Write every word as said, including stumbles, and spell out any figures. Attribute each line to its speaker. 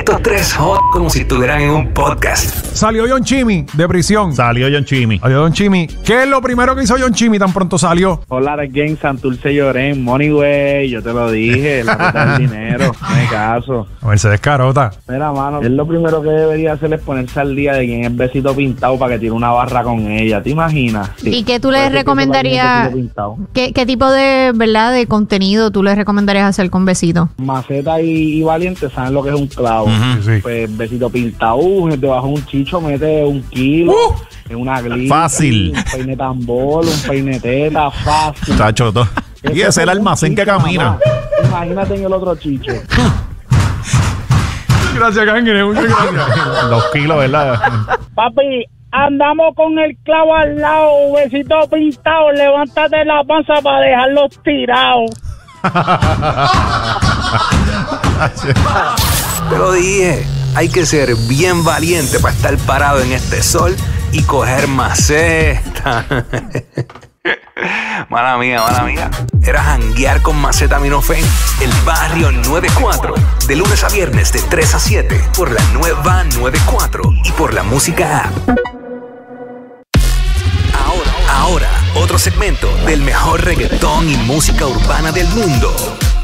Speaker 1: Estos tres hot como si estuvieran en un podcast.
Speaker 2: Salió John Chimmy de prisión.
Speaker 3: Salió John Chimmy.
Speaker 2: Salió John Chimmy. ¿Qué es lo primero que hizo John Chimmy tan pronto salió?
Speaker 4: Hola, again, Santurce Llorén, Money Way, yo te lo dije, la ruta del dinero, no hay caso.
Speaker 2: Mercedes Carota.
Speaker 4: Mira, mano, él lo primero que debería hacer es ponerse al día de quién es Besito Pintado para que tire una barra con ella, ¿te imaginas? Sí.
Speaker 5: ¿Y qué tú le recomendarías? ¿Qué, ¿Qué tipo de, verdad, de contenido tú le recomendarías hacer con Besito?
Speaker 4: Maceta y, y Valiente saben lo que es un clavo.
Speaker 2: Uh-huh, sí.
Speaker 4: Pues Besito Pintado, debajo de un chicho mete un kilo, uh, en una glitch,
Speaker 3: fácil.
Speaker 4: Un peine tambor, un peine teta, fácil.
Speaker 3: Está choto. Y ese es el almacén que camina.
Speaker 4: Mamá. Imagínate en el otro chicho.
Speaker 2: Gracias, Cangre, muchas gracias.
Speaker 3: Dos kilos, ¿verdad?
Speaker 6: Papi, andamos con el clavo al lado, Besito Pintado, levántate la panza para dejarlos tirados.
Speaker 1: Te lo dije, hay que ser bien valiente para estar parado en este sol y coger maceta. Mala mía, mala mía. Era janguear con Acetaminofén. El Barrio noventa y cuatro. De lunes a viernes de tres a siete. Por la nueva noventa y cuatro. Y por la música app. Ahora, ahora, otro segmento del mejor reggaetón y música urbana del mundo.